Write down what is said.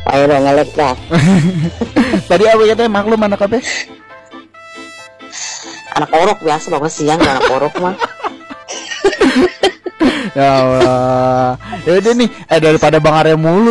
Ayo dong ngelek dah. Tadi apa katanya maklum anak apa? Anak orok biasa banget siang anak orok mah. Ya Allah. Ya udah nih, daripada Bang Arya mulu